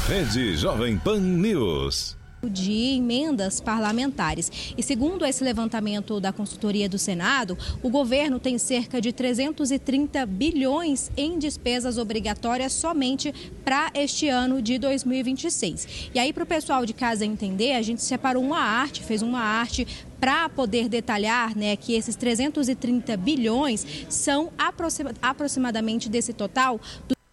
Rede Jovem Pan News. De emendas parlamentares. E segundo esse levantamento da consultoria do Senado, o governo tem cerca de 330 bilhões em despesas obrigatórias somente para este ano de 2026. E aí, para o pessoal de casa entender, a gente separou fez uma arte para poder detalhar, né, que esses 330 bilhões são aproximadamente desse total